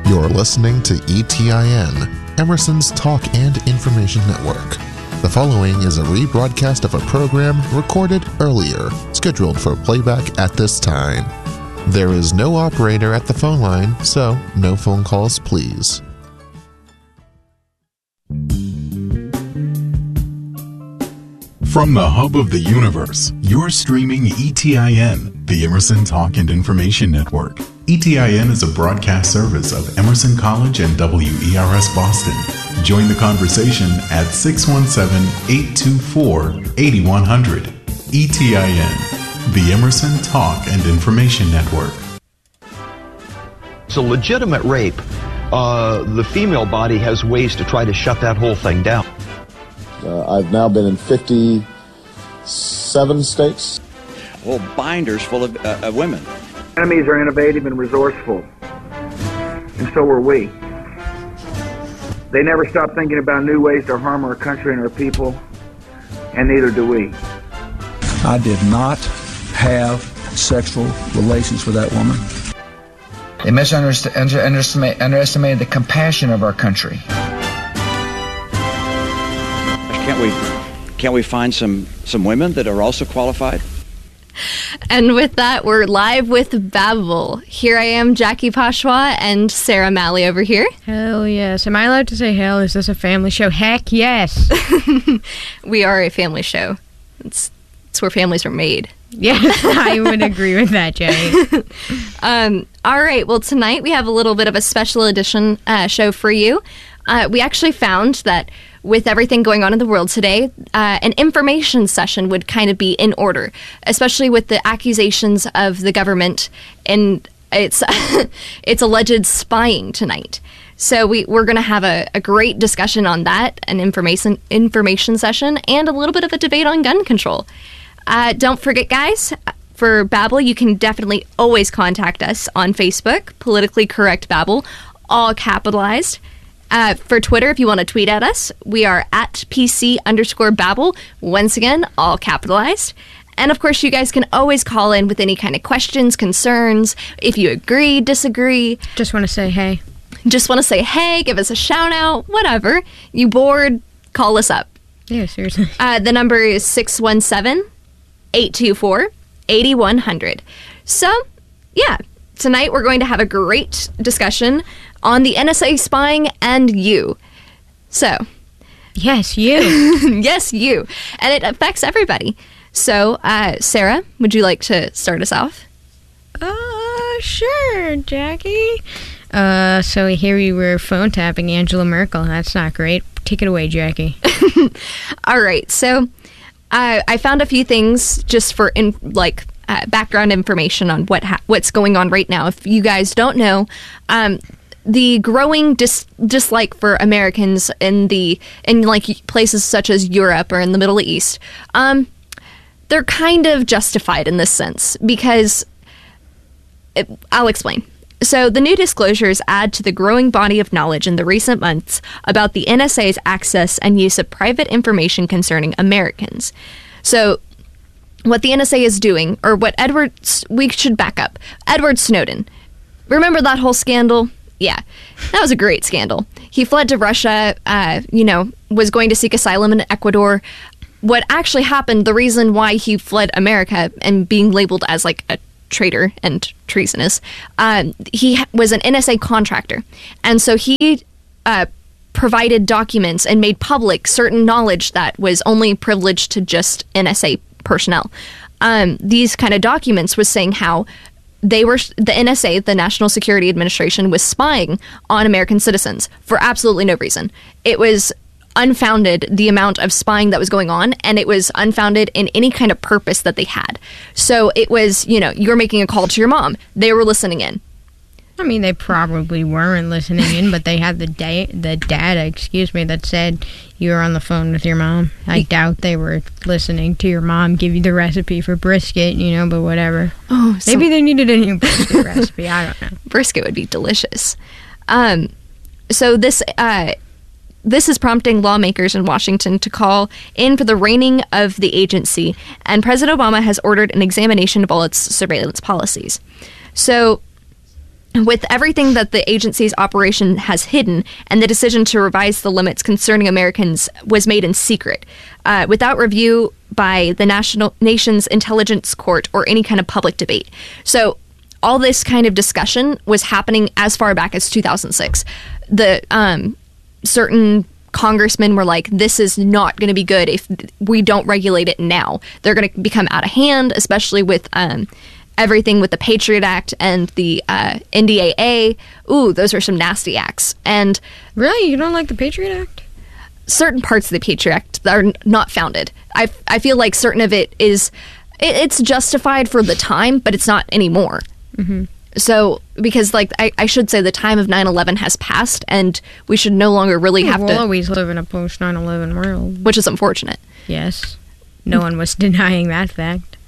You're listening to ETIN, Emerson's Talk and Information Network. The following is a rebroadcast of a program recorded earlier, scheduled for playback at this time. There is no operator at the phone line, so no phone calls, please. From the hub of the universe, you're streaming ETIN, the Emerson Talk and Information Network. ETIN is a broadcast service of Emerson College and WERS Boston. Join the conversation at 617-824-8100. ETIN, the Emerson Talk and Information Network. It's a legitimate rape. The female body has ways to try to shut that whole thing down. I've now been in 57 states. Whole binders full of women. Enemies are innovative and resourceful, and so are we. They never stop thinking about new ways to harm our country and our people, and neither do we. I did not have sexual relations with that woman. They underestimated the compassion of our country. Can't we find some women that are also qualified? And with that, we're live with Babble. Here I am, Jackie Pashwa, and Sarah Malley over here. Hell yes. Am I allowed to say hell? Is this a family show? Heck yes. We are a family show. It's where families are made. Yes, I would agree with that, Jay. All right. Well, tonight we have a little bit of a special edition show for you. We actually found that with everything going on in the world today, an information session would kind of be in order, especially with the accusations of the government and its alleged spying tonight. So we're going to have a great discussion on that, an information session, and a little bit of a debate on gun control. Don't forget, guys, for Babble, you can definitely always contact us on Facebook, Politically Correct Babble, all capitalized. For Twitter, if you want to tweet at us, we are at PC_Babble. Once again, all capitalized. And of course, you guys can always call in with any kind of questions, concerns, if you agree, disagree. Just want to say hey. Just want to say hey, give us a shout out, whatever. You bored, call us up. Yeah, seriously. The number is 617-824-8100. So, yeah, tonight we're going to have a great discussion on the NSA spying and you. So. Yes, you. Yes, you. And it affects everybody. So, Sarah, would you like to start us off? Sure, Jackie. So here we were phone tapping Angela Merkel. That's not great. Take it away, Jackie. All right. So, I found a few things just for, background information on what's going on right now. If you guys don't know, the growing dislike for Americans in places such as Europe or in the Middle East, they're kind of justified in this sense because I'll explain. So the new disclosures add to the growing body of knowledge in the recent months about the NSA's access and use of private information concerning Americans. So what the NSA is doing, or what we should back up. Edward Snowden. Remember that whole scandal? Yeah, that was a great scandal. He fled to Russia, was going to seek asylum in Ecuador. What actually happened, the reason why he fled America and being labeled as like a traitor and treasonous, he was an NSA contractor. And so he provided documents and made public certain knowledge that was only privileged to just NSA personnel. These kind of documents was saying how the NSA, the National Security Administration, was spying on American citizens for absolutely no reason. It was unfounded, the amount of spying that was going on, and it was unfounded in any kind of purpose that they had. So it was, you're making a call to your mom. They were listening in. I mean, they probably weren't listening in, but they had the data, that said you were on the phone with your mom. I doubt they were listening to your mom give you the recipe for brisket, but whatever. Oh, maybe they needed a new brisket recipe. I don't know. Brisket would be delicious. So this is prompting lawmakers in Washington to call in for the reining of the agency, and President Obama has ordered an examination of all its surveillance policies. So With everything that the agency's operation has hidden, and the decision to revise the limits concerning Americans was made in secret, without review by the nation's intelligence court or any kind of public debate. So all this kind of discussion was happening as far back as 2006. The certain congressmen were like, this is not going to be good if we don't regulate it now. They're going to become out of hand, especially with everything with the Patriot Act and the NDAA. Ooh, those are some nasty acts. And really, you don't like the Patriot Act? Certain parts of the Patriot Act are not founded. I feel like certain of it is, it's justified for the time, but it's not anymore. Mm-hmm. So, because, like, I should say the time of 9/11 has passed, and we should no longer really have to... We'll always live in a post-9/11 world. Which is unfortunate. Yes. No one was denying that fact.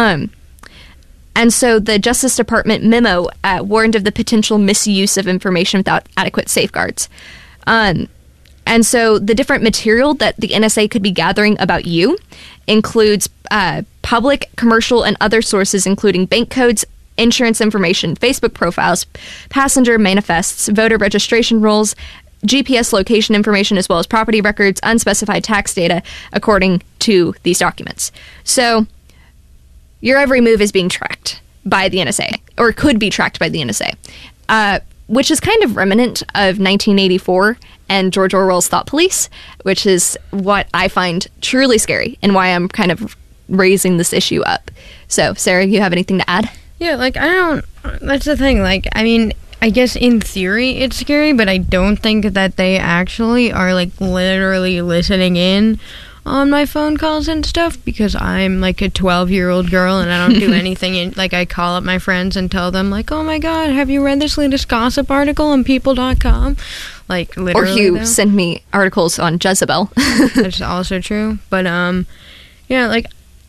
And so the Justice Department memo warned of the potential misuse of information without adequate safeguards. And so the different material that the NSA could be gathering about you includes public, commercial, and other sources, including bank codes, insurance information, Facebook profiles, passenger manifests, voter registration rolls, GPS location information, as well as property records, unspecified tax data, according to these documents. So your every move is being tracked by the NSA, or could be tracked by the NSA, which is kind of remnant of 1984 and George Orwell's Thought Police, which is what I find truly scary and why I'm kind of raising this issue up. So, Sarah, you have anything to add? Yeah, like, that's the thing, like, I mean, I guess in theory it's scary, but I don't think that they actually are, like, literally listening in on my phone calls and stuff, because I'm like a 12-year-old girl and I don't do anything. Like, I call up my friends and tell them, like, oh my god, have you read this latest gossip article on people.com? Like, literally. Or you send me articles on Jezebel. That's also true. But yeah, like,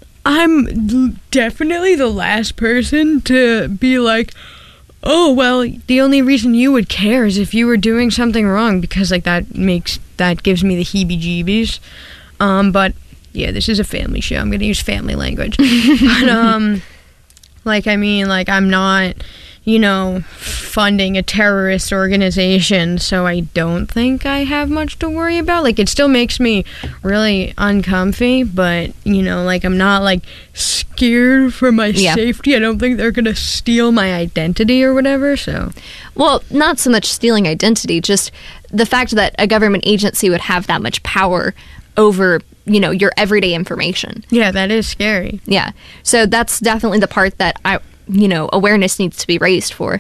I'm definitely the last person to be like, oh, well, the only reason you would care is if you were doing something wrong, because, like, that gives me the heebie-jeebies. But yeah, this is a family show. I'm gonna use family language. But like, I mean, like, I'm not, you know, funding a terrorist organization, so I don't think I have much to worry about. Like, it still makes me really uncomfy, but, you know, like, I'm not, like, scared for my safety. I don't think they're gonna steal my identity or whatever, so. Well, not so much stealing identity, just the fact that a government agency would have that much power over, you know, your everyday information. Yeah, that is scary. Yeah. So that's definitely the part that awareness needs to be raised for.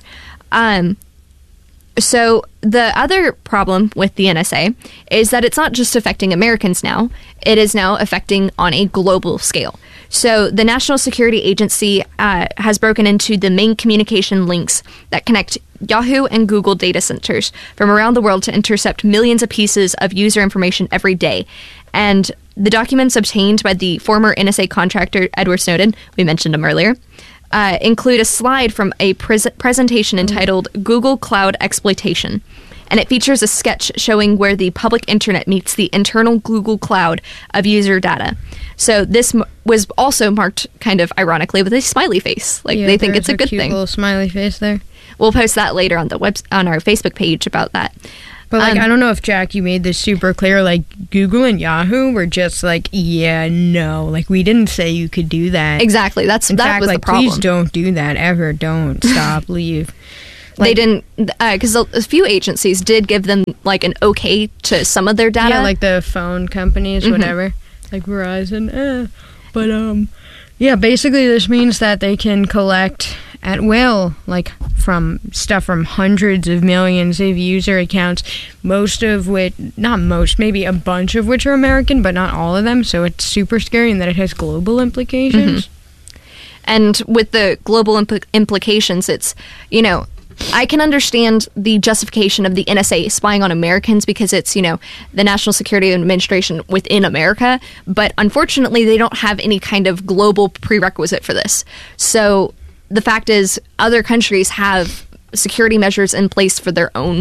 So the other problem with the NSA is that it's not just affecting Americans now, it is now affecting on a global scale. So the National Security Agency has broken into the main communication links that connect Yahoo and Google data centers from around the world to intercept millions of pieces of user information every day. And the documents obtained by the former NSA contractor Edward Snowden, we mentioned him earlier, include a slide from a presentation entitled Google Cloud Exploitation. And it features a sketch showing where the public internet meets the internal Google Cloud of user data. So this was also marked, kind of ironically, with a smiley face. Like, they think it's a good thing. Little smiley face there. We'll post that later on on our Facebook page about that. But, like, I don't know if, Jack, you made this super clear. Like, Google and Yahoo were just like, yeah, no. Like, we didn't say you could do that. Exactly. That was the problem. Please don't do that ever. Don't. Stop. Leave. Like, they didn't, because a few agencies did give them, like, an okay to some of their data. Yeah, like the phone companies, whatever. Like Verizon. But, yeah, basically this means that they can collect at will, like, from stuff from hundreds of millions of user accounts, most of which, not most, maybe a bunch of which are American, but not all of them, so it's super scary in that it has global implications. And with the global implications, it's, you know, I can understand the justification of the NSA spying on Americans because it's, you know, the National Security Administration within America, but unfortunately they don't have any kind of global prerequisite for this. So the fact is, other countries have security measures in place for their own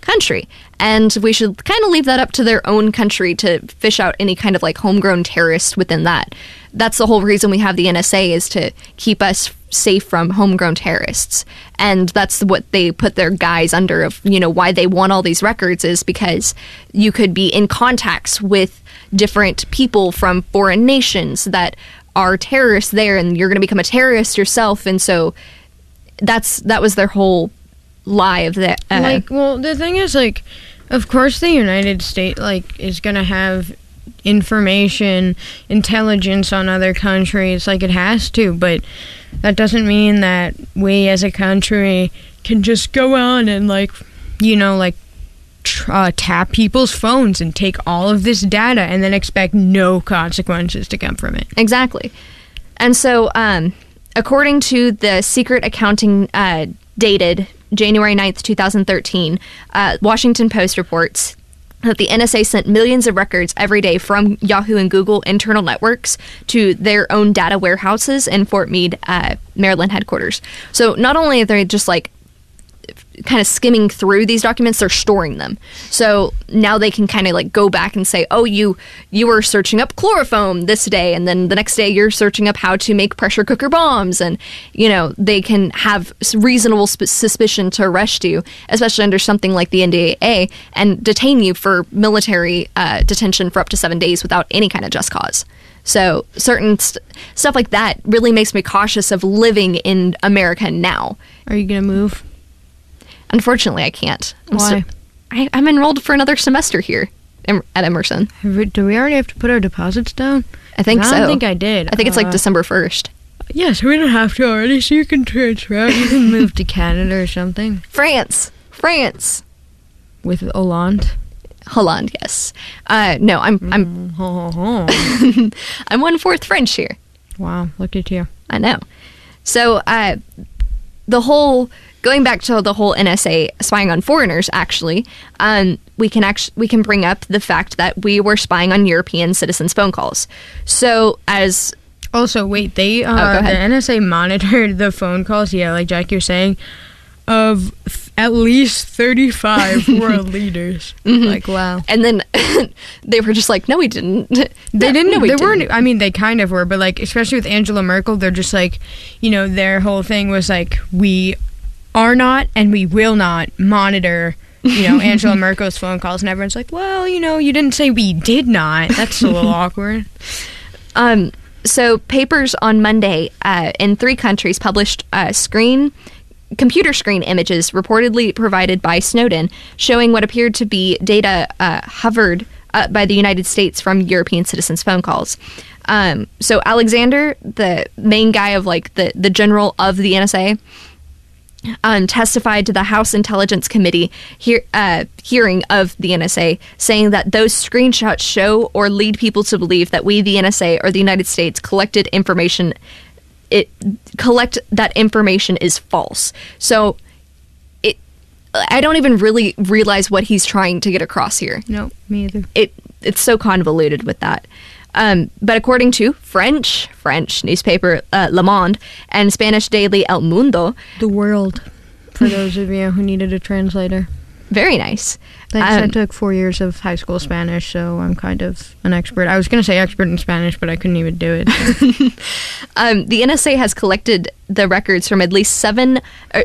country. And we should kind of leave that up to their own country to fish out any kind of like homegrown terrorist within that. That's the whole reason we have the NSA, is to keep us safe from homegrown terrorists. And that's what they put their guys under, of, you know, why they want all these records, is because you could be in contacts with different people from foreign nations that are terrorists there, and you're going to become a terrorist yourself. And so that was their whole lie of that. Well, the thing is, like, of course the United States, like, is going to have information, intelligence on other countries, like it has to, but that doesn't mean that we as a country can just go on and, like, you know, like, tap people's phones and take all of this data and then expect no consequences to come from it. Exactly. And so, according to the Secret Accounting dated January 9th, 2013, Washington Post reports that the NSA sent millions of records every day from Yahoo and Google internal networks to their own data warehouses in Fort Meade, Maryland headquarters. So not only are they just like kind of skimming through these documents, they're storing them. So now they can kind of like go back and say, oh, you were searching up chloroform this day, and then the next day you're searching up how to make pressure cooker bombs. And, you know, they can have reasonable suspicion to arrest you, especially under something like the NDAA, and detain you for military detention for up to 7 days without any kind of just cause. So certain stuff like that really makes me cautious of living in America now. Are you going to move? Unfortunately, I can't. Why? I'm enrolled for another semester here at Emerson. Do we already have to put our deposits down? I think so. I don't think I did. I think it's like December 1st. Yes, we don't have to already, so you can transfer out. You can move to Canada or something. France. With Hollande? Hollande, yes. No, I'm I'm 1/4 French here. Wow, look at you. I know. So, going back to the whole NSA spying on foreigners, actually, we can bring up the fact that we were spying on European citizens' phone calls. So as also, wait, the NSA monitored the phone calls. Yeah, like Jack, you're saying, of at least 35 world leaders. Mm-hmm. Like, wow. And then they were just like, no, we didn't. They didn't. No, they weren't. I mean, they kind of were, but like, especially with Angela Merkel, they're just like, you know, their whole thing was like, we are not and we will not monitor, you know, Angela Merkel's phone calls. And everyone's like, well, you know, you didn't say we did not. That's a little awkward. So papers on Monday in 3 countries published computer screen images reportedly provided by Snowden showing what appeared to be data hovered by the United States from European citizens' phone calls. So Alexander, the main guy of like the general of the NSA, testified to the House Intelligence Committee hearing of the NSA, saying that those screenshots show or lead people to believe that we, the NSA, or the United States, collect that information is false. So I don't even really realize what he's trying to get across here. No, me either. It's so convoluted with that. But according to French newspaper Le Monde and Spanish daily El Mundo, The World, for those of you who needed a translator. Very nice. Thanks. I took 4 years of high school Spanish, so I'm kind of an expert. I was going to say expert in Spanish, but I couldn't even do it. So. The NSA has collected the records from at least 70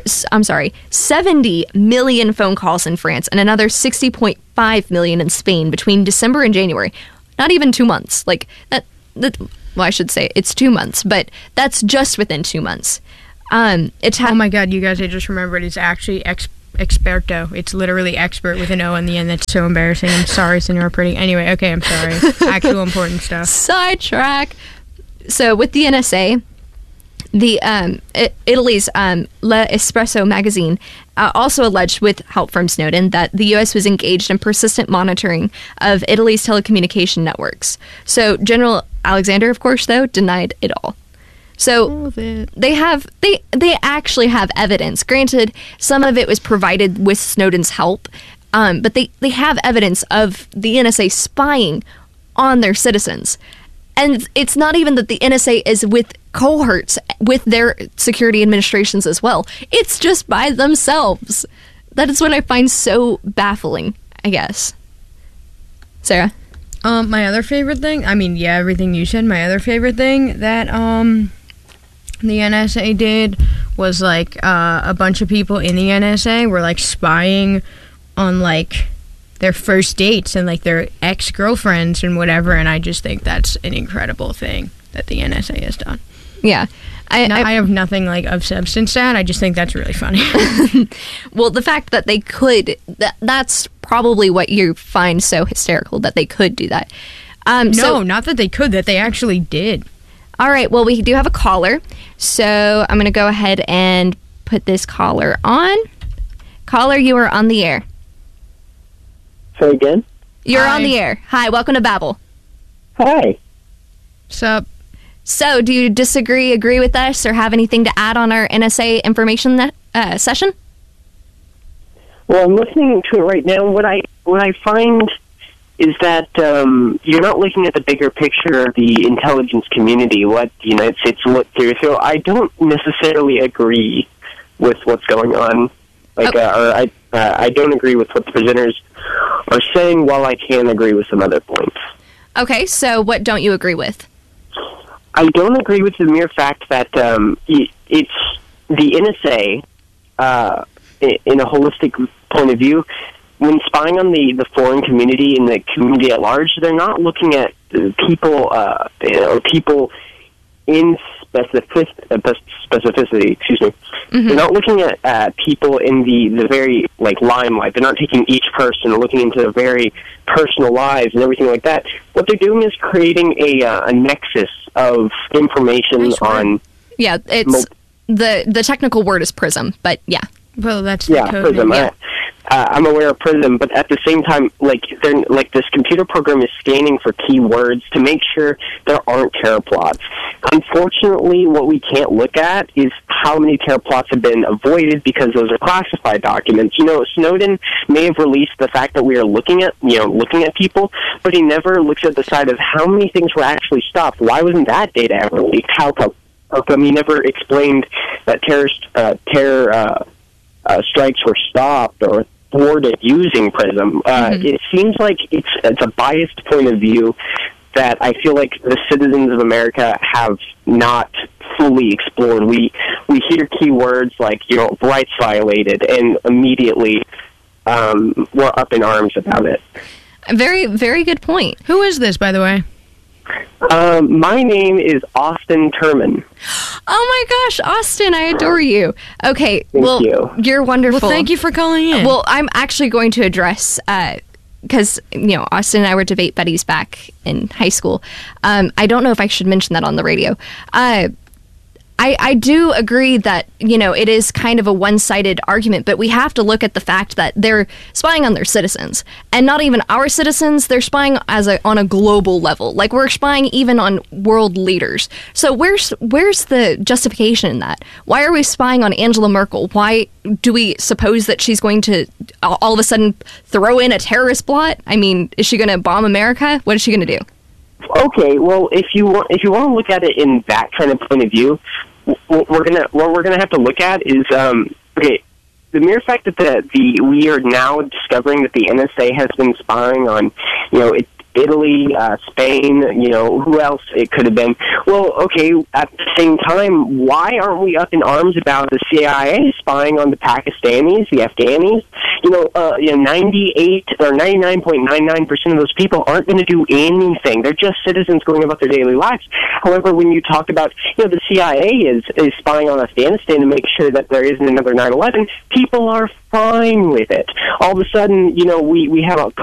million phone calls in France and another 60.5 million in Spain between December and January. Not even 2 months. Like that. Well, I should say it's 2 months, but that's just within 2 months. Oh my God, you guys! I just remembered. It's actually experto. It's literally expert with an O in the end. That's so embarrassing. I'm sorry, Senora Pretty. Anyway, okay, I'm sorry. Actual important stuff. Sidetrack. So with the NSA, Italy's L'Espresso magazine also alleged, with help from Snowden, that the U.S. was engaged in persistent monitoring of Italy's telecommunication networks. So General Alexander, of course, though, denied it all. So they actually have evidence. Granted, some of it was provided with Snowden's help, but they have evidence of the NSA spying on their citizens. And it's not even that the NSA is with cohorts with their security administrations as well. It's just by themselves. that is what I find so baffling, I guess. Sarah? My other favorite thing, everything you said, my other favorite thing that the NSA did was, like, a bunch of people in the NSA were, like, spying on, like, their first dates and, like, their ex-girlfriends and whatever, and I just think that's an incredible thing that the NSA has done. Yeah. I have nothing, like, of substance to that. I just think that's really funny. Well, the fact that they could, that's probably what you find so hysterical, that they could do that. No, not that they could, that they actually did. All right, well, we do have a caller, so I'm going to go ahead and put this caller on. Caller, you are on the air. Say again? You're on the air. Hi, welcome to Babel. Hi. Sup? So, do you disagree, agree with us, or have anything to add on our NSA information session? Well, I'm listening to it right now. What I find is that you're not looking at the bigger picture of the intelligence community, what the United States look through. So I don't necessarily agree with what's going on. I don't agree with what the presenters are saying, while I can agree with some other points. Okay, so what don't you agree with? I don't agree with the mere fact that it's the NSA, in a holistic point of view, when spying on the foreign community and the community at large, they're not looking at people or people in specificity. Excuse me. Mm-hmm. They're not looking at people in the very, like, limelight. They're not taking each person and looking into their very personal lives and everything like that. What they're doing is creating a nexus of information on. Yeah, it's the technical word is PRISM, but yeah. Well, that's the code. PRISM. I'm aware of PRISM, but at the same time, this computer program is scanning for keywords to make sure there aren't terror plots. Unfortunately, what we can't look at is how many terror plots have been avoided because those are classified documents. Snowden may have released the fact that we are looking at people, but he never looks at the side of how many things were actually stopped. Why wasn't that data ever leaked? How come he never explained that terror strikes were stopped or thwarted using PRISM? It seems like it's a biased point of view that I feel like the citizens of America have not fully explored. We hear keywords like, rights violated, and immediately we're up in arms about it. Very, very good point. Who is this, by the way? My name is Austin Terman. Oh my gosh, Austin, I adore you. Okay, Thank you. You're wonderful. Well, thank you for calling in. Well, I'm actually going to address, because, Austin and I were debate buddies back in high school. I don't know if I should mention that on the radio. I do agree that, it is kind of a one-sided argument, but we have to look at the fact that they're spying on their citizens. And not even our citizens, they're spying on a global level. Like, we're spying even on world leaders. So where's the justification in that? Why are we spying on Angela Merkel? Why do we suppose that she's going to all of a sudden throw in a terrorist plot? I mean, is she going to bomb America? What is she going to do? Okay, well, if you want to look at it in that kind of point of view, what we're gonna have to look at is the mere fact that we are now discovering that the NSA has been spying on Italy, Spain, who else it could have been. Well, okay, at the same time, why aren't we up in arms about the CIA spying on the Pakistanis, the Afghanis? 98 or 99.99% of those people aren't going to do anything. They're just citizens going about their daily lives. However, when you talk about, the CIA is spying on Afghanistan to make sure that there isn't another 9/11, people are fine with it. All of a sudden, we have a